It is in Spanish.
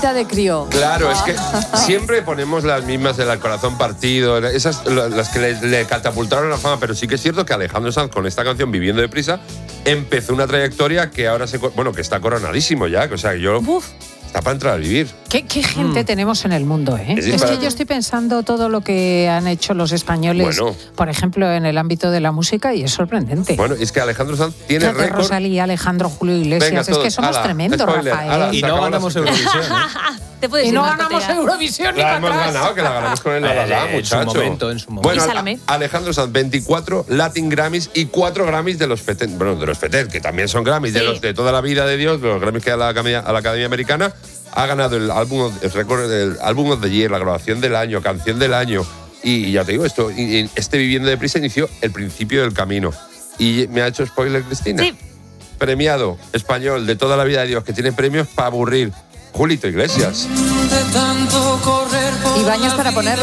de crío. Claro, es que siempre ponemos las mismas del corazón partido, esas las que le catapultaron a la fama, pero sí que es cierto que Alejandro Sanz con esta canción Viviendo deprisa empezó una trayectoria que ahora que está coronadísimo ya, o sea, está para entrar a vivir. ¿Qué gente tenemos en el mundo, ¿eh? Es que yo estoy pensando todo lo que han hecho los españoles, por ejemplo, en el ámbito de la música, y es sorprendente. Bueno, es que Alejandro Sanz tiene récord. Rosalía, Alejandro, Julio Iglesias, es que somos tremendos, Rafael. Y no ganamos Eurovisión. Y no ganamos Eurovisión ni la para hemos atrás. ganado, que la ganamos con el La muchacho. En su momento. Bueno, Alejandro Sanz, 24 Latin Grammys y 4 Grammys de los FETET. Bueno, de los FETET, que también son Grammys, de los de toda la vida de Dios, de los Grammys que da a la Academia Americana. Ha ganado el récord del Album of the Year, la grabación del año, canción del año. Y ya te digo, este Viviendo deprisa inició el principio del camino. Y me ha hecho spoiler, Cristina. Sí. Premiado español de toda la vida de Dios, que tiene premios para aburrir. Julito Iglesias. Y baños para poner